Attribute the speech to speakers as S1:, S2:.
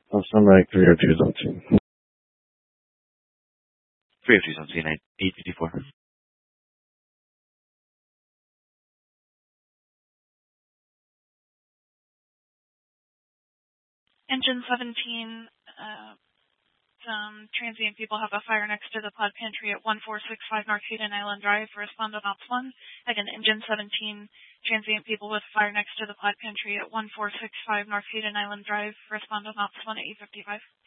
S1: Sunlight 302 zone 2.
S2: 302 zone 2, 854.
S3: Engine 17, some transient people have a fire next to the pod pantry at 1465 North Hayden Island Drive. Respond on Ops 1. Again, Engine 17, transient people with fire next to the pod pantry at 1465 North Hayden Island Drive. Respond on Ops 1 at 855.